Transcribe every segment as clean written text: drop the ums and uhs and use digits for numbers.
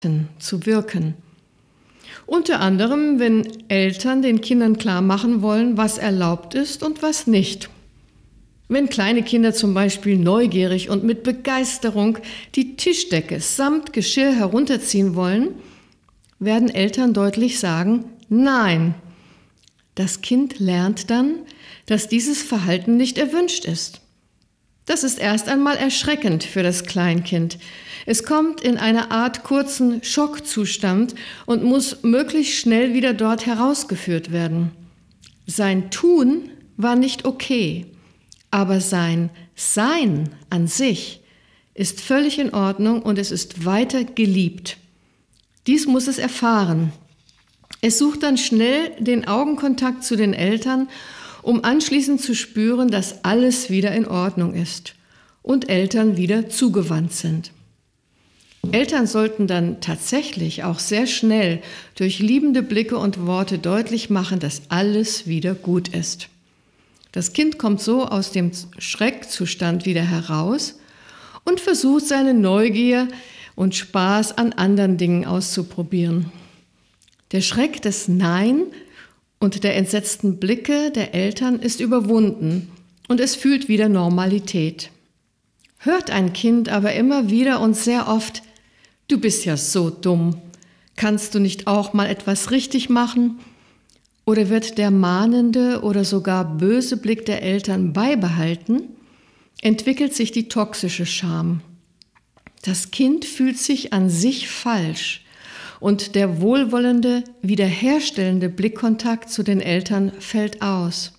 zu wirken. Unter anderem, wenn Eltern den Kindern klar machen wollen, was erlaubt ist und was nicht. Wenn kleine Kinder zum Beispiel neugierig und mit Begeisterung die Tischdecke samt Geschirr herunterziehen wollen, werden Eltern deutlich sagen, nein. Das Kind lernt dann, dass dieses Verhalten nicht erwünscht ist. Das ist erst einmal erschreckend für das Kleinkind. Es kommt in eine Art kurzen Schockzustand und muss möglichst schnell wieder dort herausgeführt werden. Sein Tun war nicht okay, aber sein Sein an sich ist völlig in Ordnung und es ist weiter geliebt. Dies muss es erfahren. Es sucht dann schnell den Augenkontakt zu den Eltern, um anschließend zu spüren, dass alles wieder in Ordnung ist und Eltern wieder zugewandt sind. Eltern sollten dann tatsächlich auch sehr schnell durch liebende Blicke und Worte deutlich machen, dass alles wieder gut ist. Das Kind kommt so aus dem Schreckzustand wieder heraus und versucht seine Neugier und Spaß an anderen Dingen auszuprobieren. Der Schreck des Nein und der entsetzten Blicke der Eltern ist überwunden und es fühlt wieder Normalität. Hört ein Kind aber immer wieder und sehr oft, du bist ja so dumm, kannst du nicht auch mal etwas richtig machen? Oder wird der mahnende oder sogar böse Blick der Eltern beibehalten, entwickelt sich die toxische Scham. Das Kind fühlt sich an sich falsch und der wohlwollende, wiederherstellende Blickkontakt zu den Eltern fällt aus.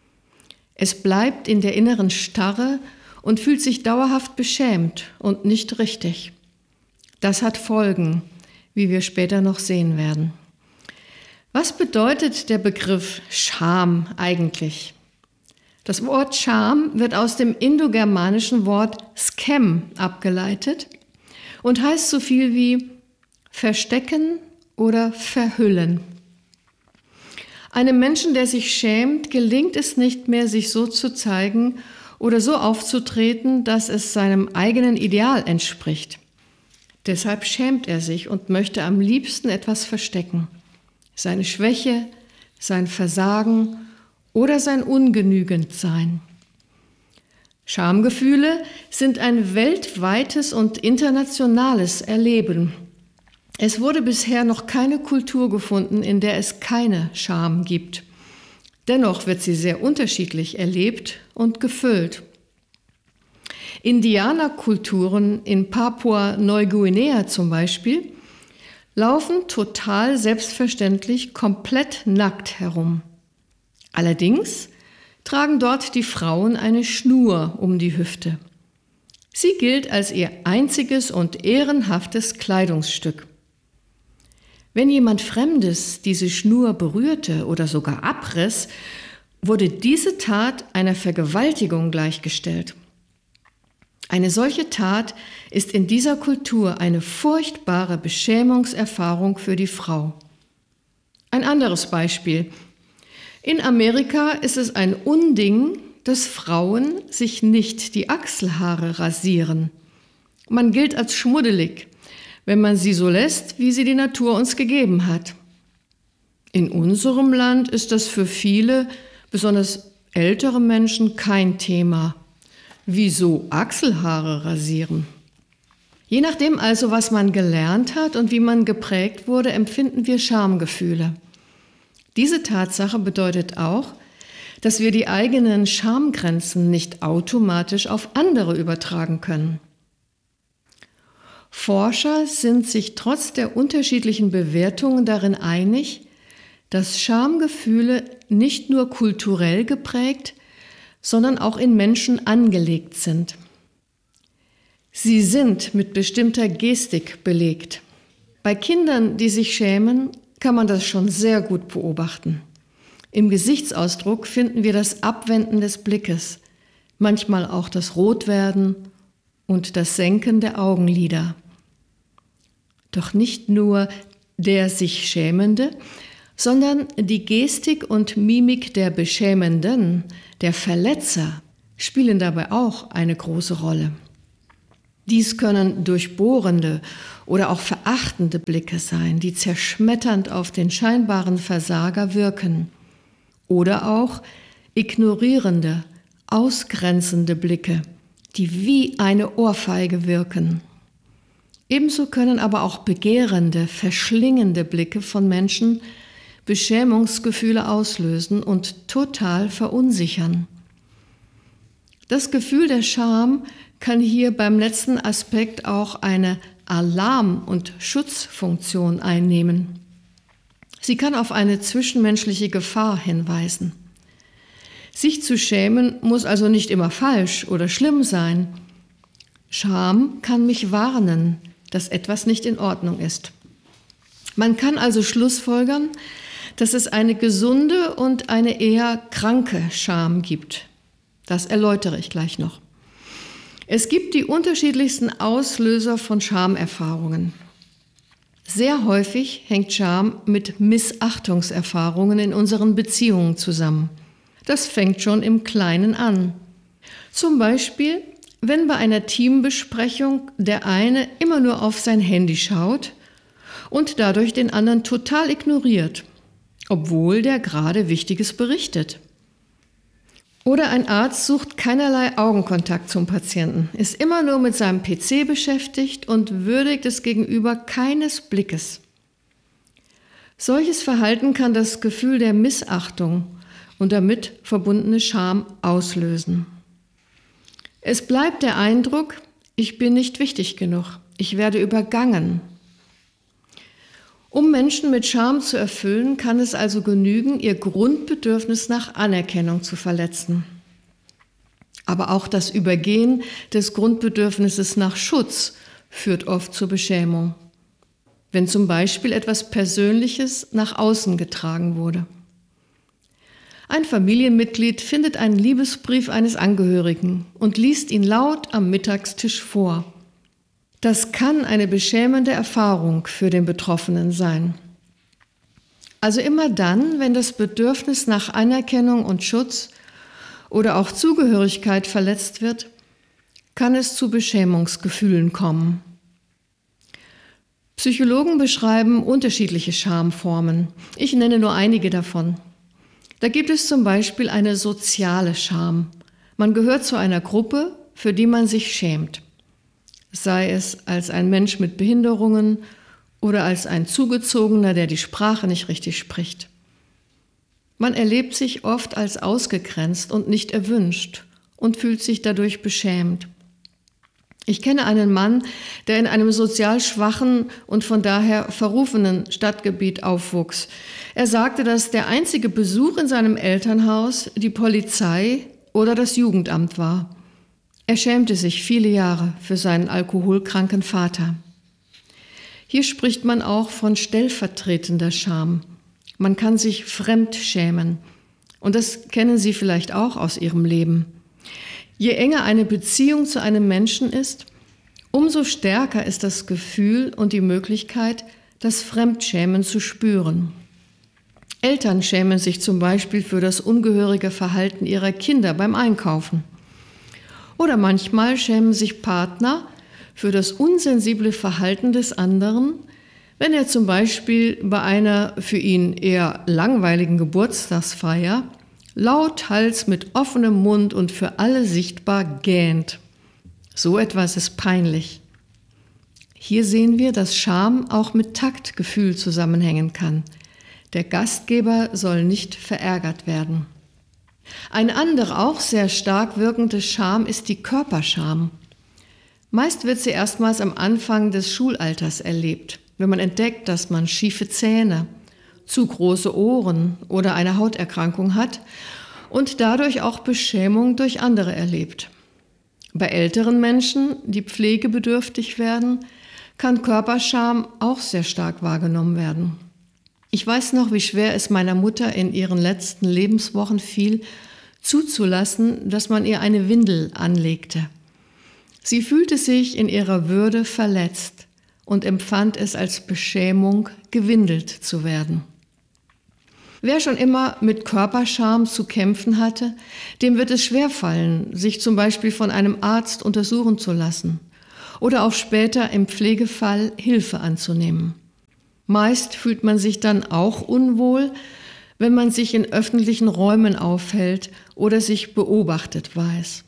Es bleibt in der inneren Starre und fühlt sich dauerhaft beschämt und nicht richtig. Das hat Folgen, wie wir später noch sehen werden. Was bedeutet der Begriff Scham eigentlich? Das Wort Scham wird aus dem indogermanischen Wort Skem abgeleitet und heißt so viel wie verstecken oder verhüllen. Einem Menschen, der sich schämt, gelingt es nicht mehr, sich so zu zeigen oder so aufzutreten, dass es seinem eigenen Ideal entspricht. Deshalb schämt er sich und möchte am liebsten etwas verstecken. Seine Schwäche, sein Versagen oder sein Ungenügendsein. Schamgefühle sind ein weltweites und internationales Erleben. Es wurde bisher noch keine Kultur gefunden, in der es keine Scham gibt. Dennoch wird sie sehr unterschiedlich erlebt und gefüllt. Indianerkulturen in Papua-Neuguinea zum Beispiel laufen total selbstverständlich komplett nackt herum. Allerdings tragen dort die Frauen eine Schnur um die Hüfte. Sie gilt als ihr einziges und ehrenhaftes Kleidungsstück. Wenn jemand Fremdes diese Schnur berührte oder sogar abriss, wurde diese Tat einer Vergewaltigung gleichgestellt. Eine solche Tat ist in dieser Kultur eine furchtbare Beschämungserfahrung für die Frau. Ein anderes Beispiel. In Amerika ist es ein Unding, dass Frauen sich nicht die Achselhaare rasieren. Man gilt als schmuddelig, wenn man sie so lässt, wie sie die Natur uns gegeben hat. In unserem Land ist das für viele, besonders ältere Menschen, kein Thema. Wieso Achselhaare rasieren? Je nachdem also, was man gelernt hat und wie man geprägt wurde, empfinden wir Schamgefühle. Diese Tatsache bedeutet auch, dass wir die eigenen Schamgrenzen nicht automatisch auf andere übertragen können. Forscher sind sich trotz der unterschiedlichen Bewertungen darin einig, dass Schamgefühle nicht nur kulturell geprägt, sondern auch in Menschen angelegt sind. Sie sind mit bestimmter Gestik belegt. Bei Kindern, die sich schämen, kann man das schon sehr gut beobachten. Im Gesichtsausdruck finden wir das Abwenden des Blickes, manchmal auch das Rotwerden und das Senken der Augenlider. Doch nicht nur der sich Schämende, sondern die Gestik und Mimik der Beschämenden, der Verletzer, spielen dabei auch eine große Rolle. Dies können durchbohrende oder auch verachtende Blicke sein, die zerschmetternd auf den scheinbaren Versager wirken. Oder auch ignorierende, ausgrenzende Blicke, die wie eine Ohrfeige wirken. Ebenso können aber auch begehrende, verschlingende Blicke von Menschen Beschämungsgefühle auslösen und total verunsichern. Das Gefühl der Scham kann hier beim letzten Aspekt auch eine Alarm- und Schutzfunktion einnehmen. Sie kann auf eine zwischenmenschliche Gefahr hinweisen. Sich zu schämen muss also nicht immer falsch oder schlimm sein. Scham kann mich warnen, dass etwas nicht in Ordnung ist. Man kann also schlussfolgern, dass es eine gesunde und eine eher kranke Scham gibt. Das erläutere ich gleich noch. Es gibt die unterschiedlichsten Auslöser von Schamerfahrungen. Sehr häufig hängt Scham mit Missachtungserfahrungen in unseren Beziehungen zusammen. Das fängt schon im Kleinen an. Zum Beispiel, wenn bei einer Teambesprechung der eine immer nur auf sein Handy schaut und dadurch den anderen total ignoriert, obwohl der gerade Wichtiges berichtet. Oder ein Arzt sucht keinerlei Augenkontakt zum Patienten, ist immer nur mit seinem PC beschäftigt und würdigt das Gegenüber keines Blickes. Solches Verhalten kann das Gefühl der Missachtung und damit verbundene Scham auslösen. Es bleibt der Eindruck, ich bin nicht wichtig genug, ich werde übergangen. Um Menschen mit Scham zu erfüllen, kann es also genügen, ihr Grundbedürfnis nach Anerkennung zu verletzen. Aber auch das Übergehen des Grundbedürfnisses nach Schutz führt oft zur Beschämung, wenn zum Beispiel etwas Persönliches nach außen getragen wurde. Ein Familienmitglied findet einen Liebesbrief eines Angehörigen und liest ihn laut am Mittagstisch vor. Das kann eine beschämende Erfahrung für den Betroffenen sein. Also immer dann, wenn das Bedürfnis nach Anerkennung und Schutz oder auch Zugehörigkeit verletzt wird, kann es zu Beschämungsgefühlen kommen. Psychologen beschreiben unterschiedliche Schamformen. Ich nenne nur einige davon. Da gibt es zum Beispiel eine soziale Scham. Man gehört zu einer Gruppe, für die man sich schämt. Sei es als ein Mensch mit Behinderungen oder als ein Zugezogener, der die Sprache nicht richtig spricht. Man erlebt sich oft als ausgegrenzt und nicht erwünscht und fühlt sich dadurch beschämt. Ich kenne einen Mann, der in einem sozial schwachen und von daher verrufenen Stadtgebiet aufwuchs. Er sagte, dass der einzige Besuch in seinem Elternhaus die Polizei oder das Jugendamt war. Er schämte sich viele Jahre für seinen alkoholkranken Vater. Hier spricht man auch von stellvertretender Scham. Man kann sich fremd schämen. Und das kennen Sie vielleicht auch aus Ihrem Leben. Je enger eine Beziehung zu einem Menschen ist, umso stärker ist das Gefühl und die Möglichkeit, das Fremdschämen zu spüren. Eltern schämen sich zum Beispiel für das ungehörige Verhalten ihrer Kinder beim Einkaufen. Oder manchmal schämen sich Partner für das unsensible Verhalten des anderen, wenn er zum Beispiel bei einer für ihn eher langweiligen Geburtstagsfeier lauthals mit offenem Mund und für alle sichtbar gähnt. So etwas ist peinlich. Hier sehen wir, dass Scham auch mit Taktgefühl zusammenhängen kann. Der Gastgeber soll nicht verärgert werden. Eine andere, auch sehr stark wirkende Scham ist die Körperscham. Meist wird sie erstmals am Anfang des Schulalters erlebt, wenn man entdeckt, dass man schiefe Zähne, zu große Ohren oder eine Hauterkrankung hat und dadurch auch Beschämung durch andere erlebt. Bei älteren Menschen, die pflegebedürftig werden, kann Körperscham auch sehr stark wahrgenommen werden. Ich weiß noch, wie schwer es meiner Mutter in ihren letzten Lebenswochen fiel, zuzulassen, dass man ihr eine Windel anlegte. Sie fühlte sich in ihrer Würde verletzt und empfand es als Beschämung, gewindelt zu werden. Wer schon immer mit Körperscham zu kämpfen hatte, dem wird es schwerfallen, sich zum Beispiel von einem Arzt untersuchen zu lassen oder auch später im Pflegefall Hilfe anzunehmen. Meist fühlt man sich dann auch unwohl, wenn man sich in öffentlichen Räumen aufhält oder sich beobachtet weiß.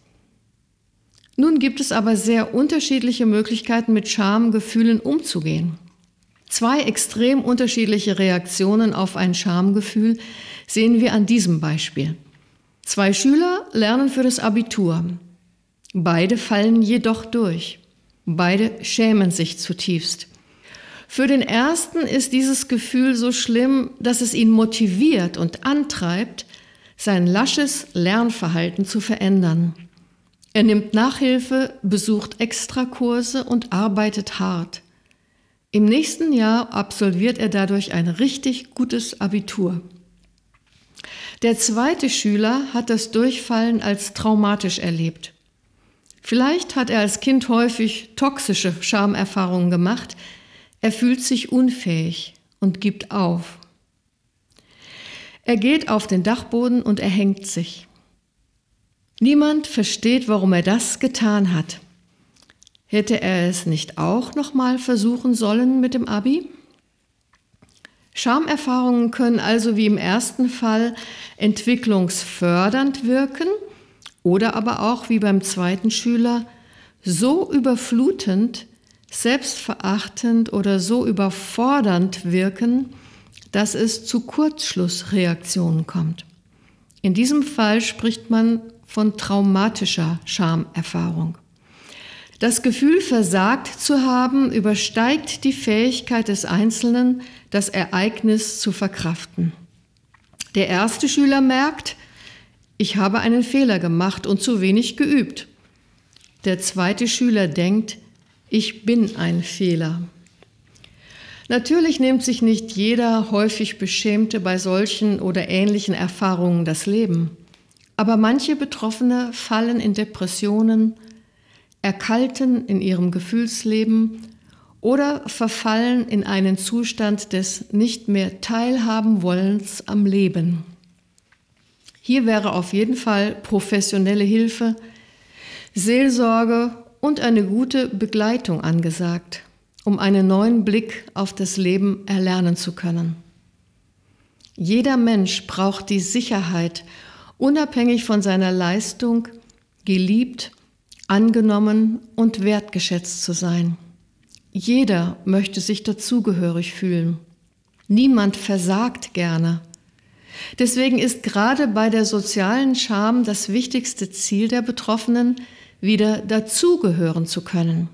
Nun gibt es aber sehr unterschiedliche Möglichkeiten, mit Schamgefühlen umzugehen. 2 extrem unterschiedliche Reaktionen auf ein Schamgefühl sehen wir an diesem Beispiel. 2 Schüler lernen für das Abitur. Beide fallen jedoch durch. Beide schämen sich zutiefst. Für den ersten ist dieses Gefühl so schlimm, dass es ihn motiviert und antreibt, sein lasches Lernverhalten zu verändern. Er nimmt Nachhilfe, besucht Extrakurse und arbeitet hart. Im nächsten Jahr absolviert er dadurch ein richtig gutes Abitur. Der zweite Schüler hat das Durchfallen als traumatisch erlebt. Vielleicht hat er als Kind häufig toxische Schamerfahrungen gemacht. Er fühlt sich unfähig und gibt auf. Er geht auf den Dachboden und erhängt sich. Niemand versteht, warum er das getan hat. Hätte er es nicht auch nochmal versuchen sollen mit dem Abi? Schamerfahrungen können also wie im ersten Fall entwicklungsfördernd wirken oder aber auch wie beim zweiten Schüler so überflutend, selbstverachtend oder so überfordernd wirken, dass es zu Kurzschlussreaktionen kommt. In diesem Fall spricht man von traumatischer Schamerfahrung. Das Gefühl, versagt zu haben, übersteigt die Fähigkeit des Einzelnen, das Ereignis zu verkraften. Der erste Schüler merkt, ich habe einen Fehler gemacht und zu wenig geübt. Der zweite Schüler denkt, ich bin ein Fehler. Natürlich nimmt sich nicht jeder häufig Beschämte bei solchen oder ähnlichen Erfahrungen das Leben. Aber manche Betroffene fallen in Depressionen, erkalten in ihrem Gefühlsleben oder verfallen in einen Zustand des nicht mehr Teilhabenwollens am Leben. Hier wäre auf jeden Fall professionelle Hilfe, Seelsorge und eine gute Begleitung angesagt, um einen neuen Blick auf das Leben erlernen zu können. Jeder Mensch braucht die Sicherheit, unabhängig von seiner Leistung, geliebt, angenommen und wertgeschätzt zu sein. Jeder möchte sich dazugehörig fühlen. Niemand versagt gerne. Deswegen ist gerade bei der sozialen Scham das wichtigste Ziel der Betroffenen, wieder dazugehören zu können.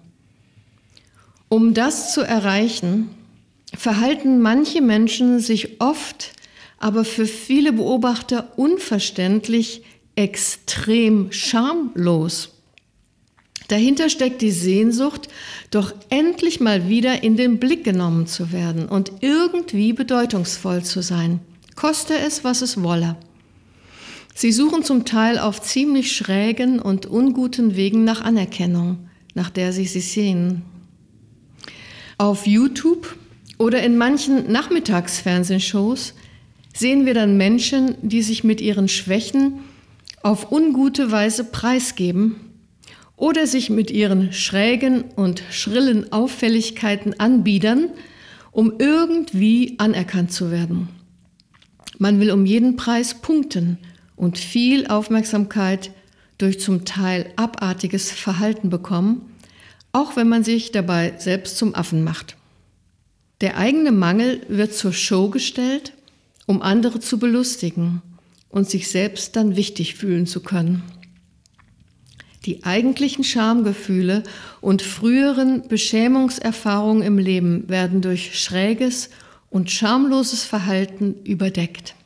Um das zu erreichen, verhalten manche Menschen sich oft, aber für viele Beobachter unverständlich, extrem schamlos. Dahinter steckt die Sehnsucht, doch endlich mal wieder in den Blick genommen zu werden und irgendwie bedeutungsvoll zu sein, koste es, was es wolle. Sie suchen zum Teil auf ziemlich schrägen und unguten Wegen nach Anerkennung, nach der sie sich sehnen. Auf YouTube oder in manchen Nachmittagsfernsehshows sehen wir dann Menschen, die sich mit ihren Schwächen auf ungute Weise preisgeben oder sich mit ihren schrägen und schrillen Auffälligkeiten anbiedern, um irgendwie anerkannt zu werden. Man will um jeden Preis punkten und viel Aufmerksamkeit durch zum Teil abartiges Verhalten bekommen, auch wenn man sich dabei selbst zum Affen macht. Der eigene Mangel wird zur Show gestellt, um andere zu belustigen und sich selbst dann wichtig fühlen zu können. Die eigentlichen Schamgefühle und früheren Beschämungserfahrungen im Leben werden durch schräges und schamloses Verhalten überdeckt.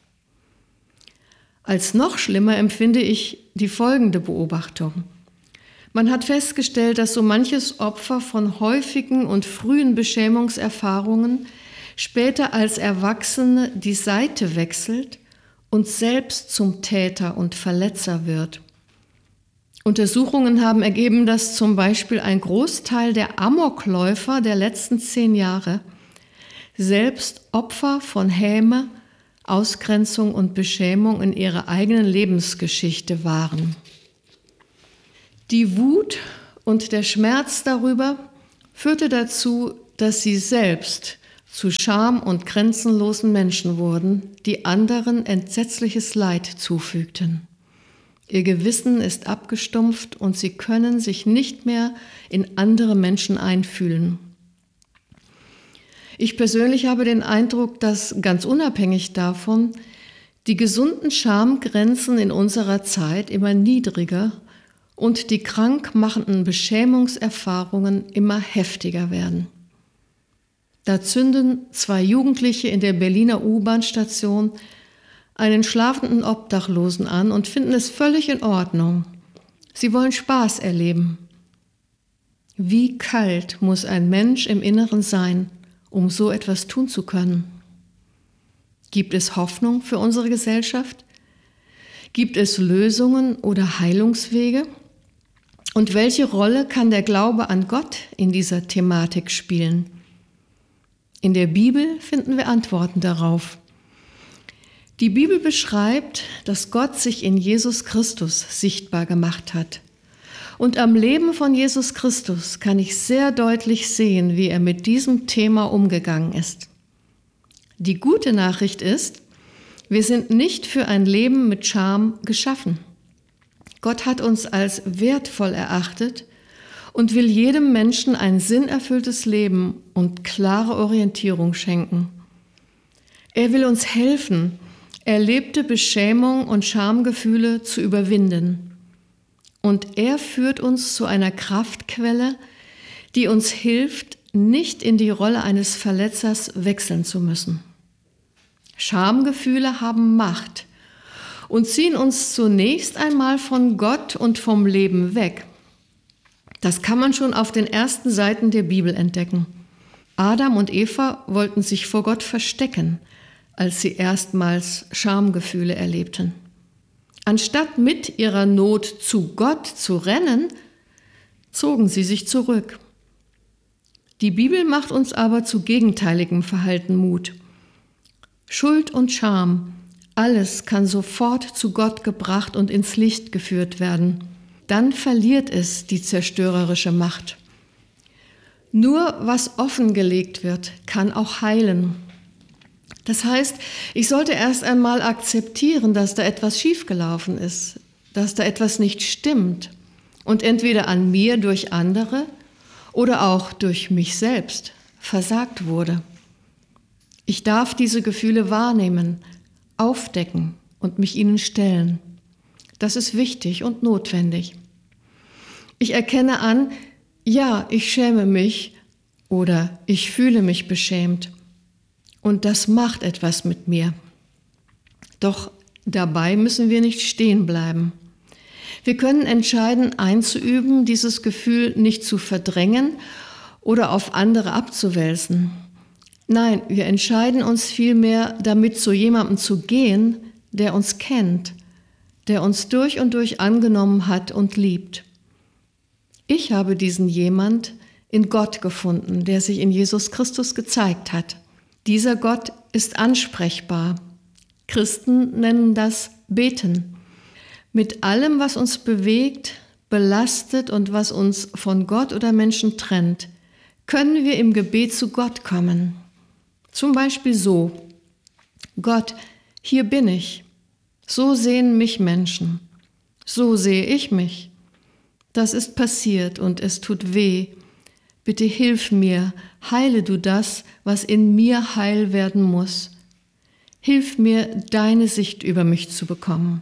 Als noch schlimmer empfinde ich die folgende Beobachtung. Man hat festgestellt, dass so manches Opfer von häufigen und frühen Beschämungserfahrungen später als Erwachsene die Seite wechselt und selbst zum Täter und Verletzer wird. Untersuchungen haben ergeben, dass zum Beispiel ein Großteil der Amokläufer der letzten 10 Jahre selbst Opfer von Häme, Ausgrenzung und Beschämung in ihrer eigenen Lebensgeschichte waren. Die Wut Und der Schmerz darüber führte dazu, dass sie selbst zu scham- und grenzenlosen Menschen wurden, die anderen entsetzliches Leid zufügten. Ihr Gewissen ist abgestumpft und sie können sich nicht mehr in andere Menschen einfühlen. Ich persönlich habe den Eindruck, dass ganz unabhängig davon die gesunden Schamgrenzen in unserer Zeit immer niedriger und die krankmachenden Beschämungserfahrungen immer heftiger werden. Da zünden 2 Jugendliche in der Berliner U-Bahn-Station einen schlafenden Obdachlosen an und finden es völlig in Ordnung. Sie wollen Spaß erleben. Wie kalt muss ein Mensch im Inneren sein, um so etwas tun zu können? Gibt es Hoffnung für unsere Gesellschaft? Gibt es Lösungen oder Heilungswege? Und welche Rolle kann der Glaube an Gott in dieser Thematik spielen? In der Bibel finden wir Antworten darauf. Die Bibel beschreibt, dass Gott sich in Jesus Christus sichtbar gemacht hat. Und am Leben von Jesus Christus kann ich sehr deutlich sehen, wie er mit diesem Thema umgegangen ist. Die gute Nachricht ist, wir sind nicht für ein Leben mit Scham geschaffen. Gott hat uns als wertvoll erachtet und will jedem Menschen ein sinnerfülltes Leben und klare Orientierung schenken. Er will uns helfen, erlebte Beschämung und Schamgefühle zu überwinden. Und er führt uns zu einer Kraftquelle, die uns hilft, nicht in die Rolle eines Verletzers wechseln zu müssen. Schamgefühle haben Macht und ziehen uns zunächst einmal von Gott und vom Leben weg. Das kann man schon auf den ersten Seiten der Bibel entdecken. Adam und Eva wollten sich vor Gott verstecken, als sie erstmals Schamgefühle erlebten. Anstatt mit ihrer Not zu Gott zu rennen, zogen sie sich zurück. Die Bibel macht uns aber zu gegenteiligem Verhalten Mut. Schuld und Scham, alles kann sofort zu Gott gebracht und ins Licht geführt werden. Dann verliert es die zerstörerische Macht. Nur was offengelegt wird, kann auch heilen. Das heißt, ich sollte erst einmal akzeptieren, dass da etwas schiefgelaufen ist, dass da etwas nicht stimmt und entweder an mir durch andere oder auch durch mich selbst versagt wurde. Ich darf diese Gefühle wahrnehmen, aufdecken und mich ihnen stellen. Das ist wichtig und notwendig. Ich erkenne an, ja, ich schäme mich oder ich fühle mich beschämt. Und das macht etwas mit mir. Doch dabei müssen wir nicht stehen bleiben. Wir können entscheiden, einzuüben, dieses Gefühl nicht zu verdrängen oder auf andere abzuwälzen. Nein, wir entscheiden uns vielmehr, damit zu jemandem zu gehen, der uns kennt, der uns durch und durch angenommen hat und liebt. Ich habe diesen jemand in Gott gefunden, der sich in Jesus Christus gezeigt hat. Dieser Gott ist ansprechbar. Christen nennen das Beten. Mit allem, was uns bewegt, belastet und was uns von Gott oder Menschen trennt, können wir im Gebet zu Gott kommen. Zum Beispiel so: Gott, hier bin ich. So sehen mich Menschen. So sehe ich mich. Das ist passiert und es tut weh. Bitte hilf mir, heile du das, was in mir heil werden muss. Hilf mir, deine Sicht über mich zu bekommen.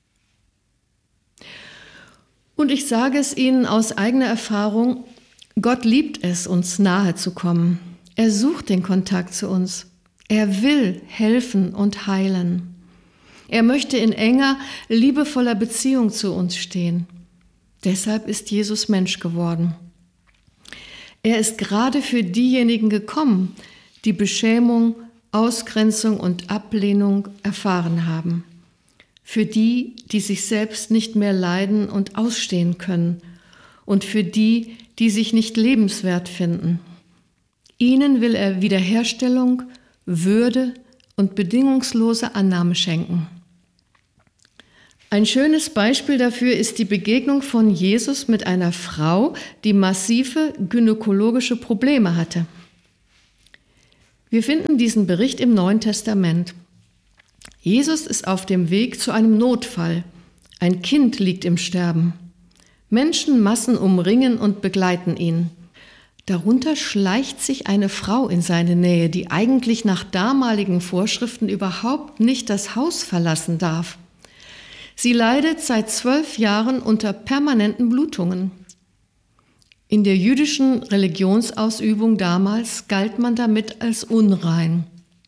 Und ich sage es Ihnen aus eigener Erfahrung, Gott liebt es, uns nahe zu kommen. Er sucht den Kontakt zu uns. Er will helfen und heilen. Er möchte in enger, liebevoller Beziehung zu uns stehen. Deshalb ist Jesus Mensch geworden. Er ist gerade für diejenigen gekommen, die Beschämung, Ausgrenzung und Ablehnung erfahren haben. Für die, die sich selbst nicht mehr leiden und ausstehen können. Und für die, die sich nicht lebenswert finden. Ihnen will er Wiederherstellung, Würde und bedingungslose Annahme schenken. Ein schönes Beispiel dafür ist die Begegnung von Jesus mit einer Frau, die massive gynäkologische Probleme hatte. Wir finden diesen Bericht im Neuen Testament. Jesus ist auf dem Weg zu einem Notfall. Ein Kind liegt im Sterben. Menschenmassen umringen und begleiten ihn. Darunter schleicht sich eine Frau in seine Nähe, die eigentlich nach damaligen Vorschriften überhaupt nicht das Haus verlassen darf. Sie leidet seit 12 Jahren unter permanenten Blutungen. In der jüdischen Religionsausübung damals galt man damit als unrein.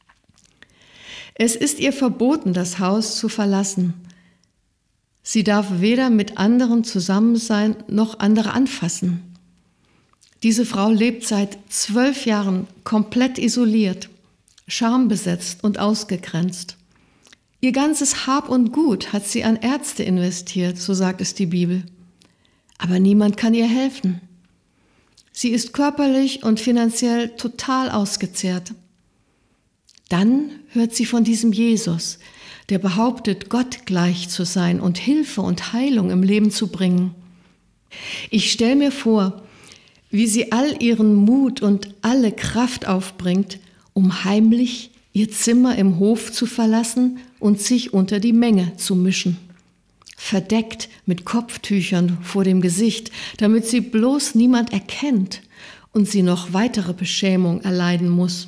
Es ist ihr verboten, das Haus zu verlassen. Sie darf weder mit anderen zusammen sein, noch andere anfassen. Diese Frau lebt seit 12 Jahren komplett isoliert, schambesetzt und ausgegrenzt. Ihr ganzes Hab und Gut hat sie an Ärzte investiert, so sagt es die Bibel. Aber niemand kann ihr helfen. Sie ist körperlich und finanziell total ausgezehrt. Dann hört sie von diesem Jesus, der behauptet, Gott gleich zu sein und Hilfe und Heilung im Leben zu bringen. Ich stelle mir vor, wie sie all ihren Mut und alle Kraft aufbringt, um heimlich ihr Zimmer im Hof zu verlassen und sich unter die Menge zu mischen. Verdeckt mit Kopftüchern vor dem Gesicht, damit sie bloß niemand erkennt und sie noch weitere Beschämung erleiden muss.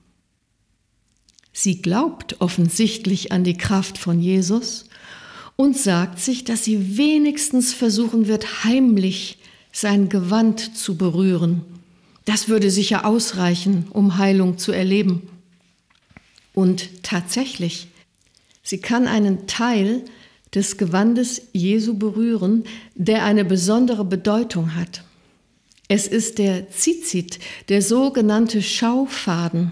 Sie glaubt offensichtlich an die Kraft von Jesus und sagt sich, dass sie wenigstens versuchen wird, heimlich sein Gewand zu berühren. Das würde sicher ausreichen, um Heilung zu erleben. Und tatsächlich, sie kann einen Teil des Gewandes Jesu berühren, der eine besondere Bedeutung hat. Es ist der Tzitzit, der sogenannte Schaufaden.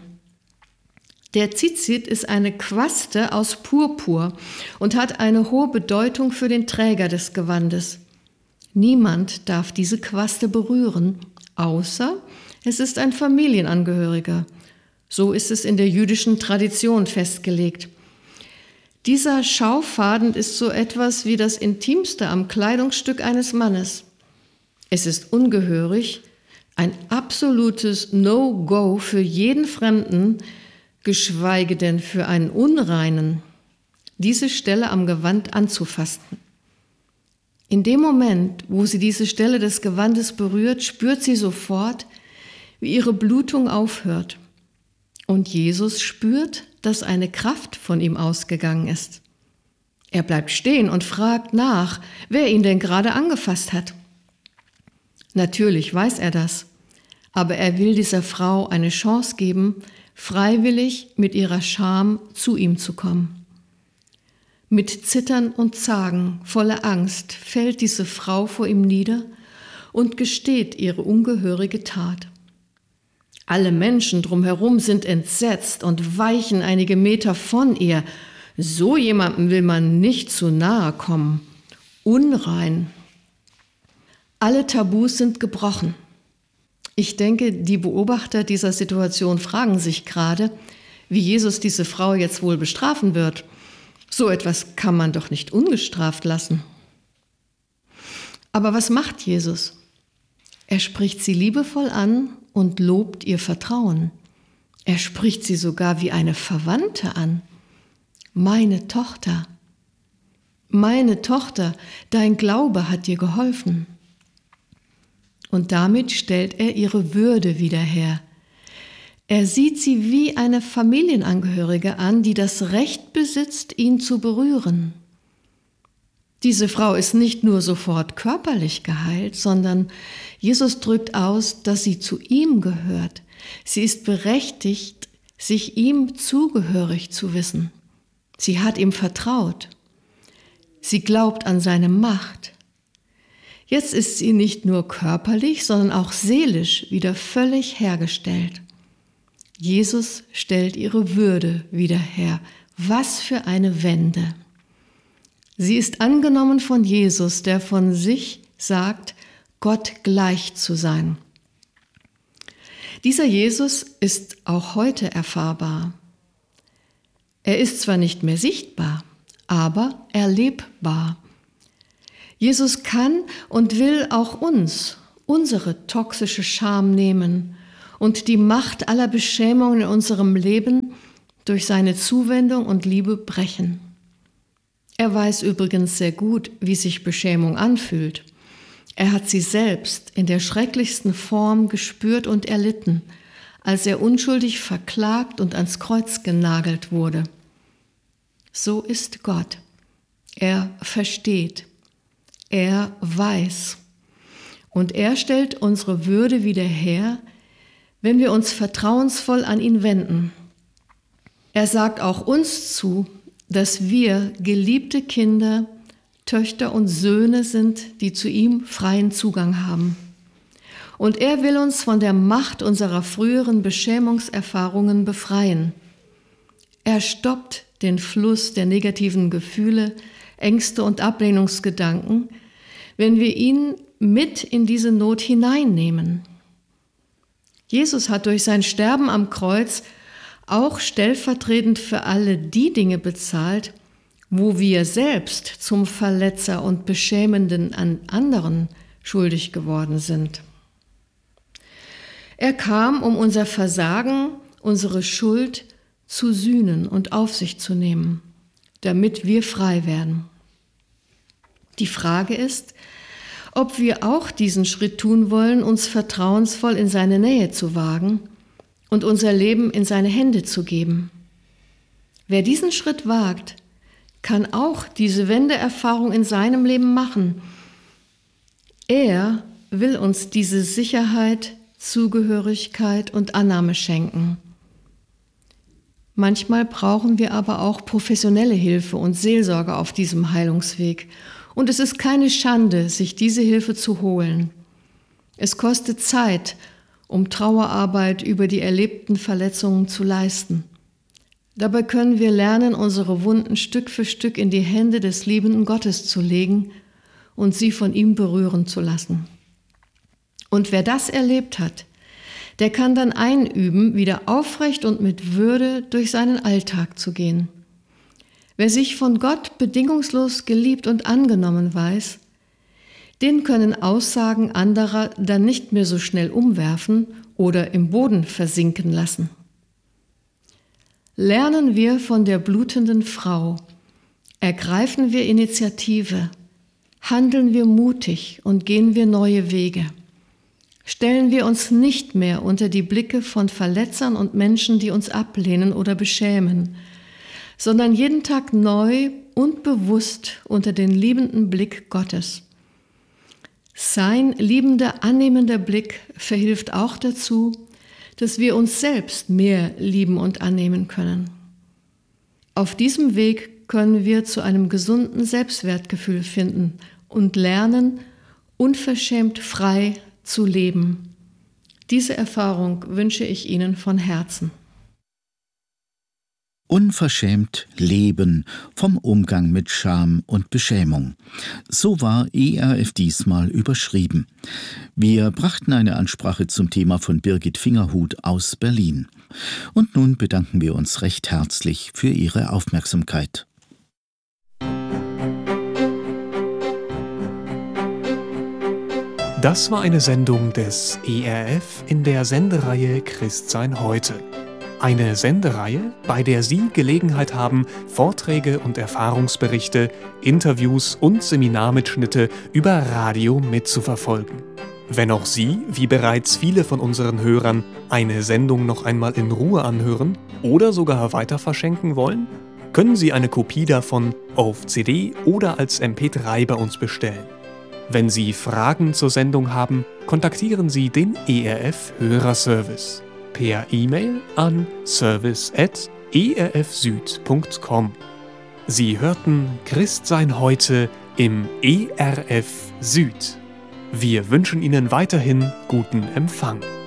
Der Tzitzit ist eine Quaste aus Purpur und hat eine hohe Bedeutung für den Träger des Gewandes. Niemand darf diese Quaste berühren, außer es ist ein Familienangehöriger. So ist es in der jüdischen Tradition festgelegt. Dieser Schaufaden ist so etwas wie das Intimste am Kleidungsstück eines Mannes. Es ist ungehörig, ein absolutes No-Go für jeden Fremden, geschweige denn für einen Unreinen, diese Stelle am Gewand anzufassen. In dem Moment, wo sie diese Stelle des Gewandes berührt, spürt sie sofort, wie ihre Blutung aufhört. Und Jesus spürt, dass eine Kraft von ihm ausgegangen ist. Er bleibt stehen und fragt nach, wer ihn denn gerade angefasst hat. Natürlich weiß er das, aber er will dieser Frau eine Chance geben, freiwillig mit ihrer Scham zu ihm zu kommen. Mit Zittern und Zagen, voller Angst, fällt diese Frau vor ihm nieder und gesteht ihre ungehörige Tat. Alle Menschen drumherum sind entsetzt und weichen einige Meter von ihr. So jemandem will man nicht zu nahe kommen. Unrein. Alle Tabus sind gebrochen. Ich denke, die Beobachter dieser Situation fragen sich gerade, wie Jesus diese Frau jetzt wohl bestrafen wird. So etwas kann man doch nicht ungestraft lassen. Aber was macht Jesus? Er spricht sie liebevoll an und lobt ihr Vertrauen. Er spricht sie sogar wie eine Verwandte an. Meine Tochter, dein Glaube hat dir geholfen. Und damit stellt er ihre Würde wieder her. Er sieht sie wie eine Familienangehörige an, die das Recht besitzt, ihn zu berühren. Diese Frau ist nicht nur sofort körperlich geheilt, sondern Jesus drückt aus, dass sie zu ihm gehört. Sie ist berechtigt, sich ihm zugehörig zu wissen. Sie hat ihm vertraut. Sie glaubt an seine Macht. Jetzt ist sie nicht nur körperlich, sondern auch seelisch wieder völlig hergestellt. Jesus stellt ihre Würde wieder her. Was für eine Wende! Sie ist angenommen von Jesus, der von sich sagt, Gott gleich zu sein. Dieser Jesus ist auch heute erfahrbar. Er ist zwar nicht mehr sichtbar, aber erlebbar. Jesus kann und will auch uns, unsere toxische Scham nehmen und die Macht aller Beschämungen in unserem Leben durch seine Zuwendung und Liebe brechen. Er weiß übrigens sehr gut, wie sich Beschämung anfühlt. Er hat sie selbst in der schrecklichsten Form gespürt und erlitten, als er unschuldig verklagt und ans Kreuz genagelt wurde. So ist Gott. Er versteht. Er weiß. Und er stellt unsere Würde wieder her, wenn wir uns vertrauensvoll an ihn wenden. Er sagt auch uns zu, dass wir geliebte Kinder, Töchter und Söhne sind, die zu ihm freien Zugang haben. Und er will uns von der Macht unserer früheren Beschämungserfahrungen befreien. Er stoppt den Fluss der negativen Gefühle, Ängste und Ablehnungsgedanken, wenn wir ihn mit in diese Not hineinnehmen. Jesus hat durch sein Sterben am Kreuz auch stellvertretend für alle die Dinge bezahlt, wo wir selbst zum Verletzer und Beschämenden an anderen schuldig geworden sind. Er kam, um unser Versagen, unsere Schuld zu sühnen und auf sich zu nehmen, damit wir frei werden. Die Frage ist, ob wir auch diesen Schritt tun wollen, uns vertrauensvoll in seine Nähe zu wagen und unser Leben in seine Hände zu geben. Wer diesen Schritt wagt, kann auch diese Wendeerfahrung in seinem Leben machen. Er will uns diese Sicherheit, Zugehörigkeit und Annahme schenken. Manchmal brauchen wir aber auch professionelle Hilfe und Seelsorge auf diesem Heilungsweg. Und es ist keine Schande, sich diese Hilfe zu holen. Es kostet Zeit, um Trauerarbeit über die erlebten Verletzungen zu leisten. Dabei können wir lernen, unsere Wunden Stück für Stück in die Hände des liebenden Gottes zu legen und sie von ihm berühren zu lassen. Und wer das erlebt hat, der kann dann einüben, wieder aufrecht und mit Würde durch seinen Alltag zu gehen. Wer sich von Gott bedingungslos geliebt und angenommen weiß, den können Aussagen anderer dann nicht mehr so schnell umwerfen oder im Boden versinken lassen. Lernen wir von der blutenden Frau, ergreifen wir Initiative, handeln wir mutig und gehen wir neue Wege. Stellen wir uns nicht mehr unter die Blicke von Verletzern und Menschen, die uns ablehnen oder beschämen, sondern jeden Tag neu und bewusst unter den liebenden Blick Gottes. Sein liebender, annehmender Blick verhilft auch dazu, dass wir uns selbst mehr lieben und annehmen können. Auf diesem Weg können wir zu einem gesunden Selbstwertgefühl finden und lernen, unverschämt frei zu leben. Diese Erfahrung wünsche ich Ihnen von Herzen. Unverschämt leben vom Umgang mit Scham und Beschämung. So war ERF diesmal überschrieben. Wir brachten eine Ansprache zum Thema von Birgit Fingerhut aus Berlin. Und nun bedanken wir uns recht herzlich für Ihre Aufmerksamkeit. Das war eine Sendung des ERF in der Sendereihe Christsein heute. Eine Sendereihe, bei der Sie Gelegenheit haben, Vorträge und Erfahrungsberichte, Interviews und Seminarmitschnitte über Radio mitzuverfolgen. Wenn auch Sie, wie bereits viele von unseren Hörern, eine Sendung noch einmal in Ruhe anhören oder sogar weiter verschenken wollen, können Sie eine Kopie davon auf CD oder als MP3 bei uns bestellen. Wenn Sie Fragen zur Sendung haben, kontaktieren Sie den ERF Hörerservice per E-Mail an service@erfsüd.com. Sie hörten Christsein heute im ERF Süd. Wir wünschen Ihnen weiterhin guten Empfang.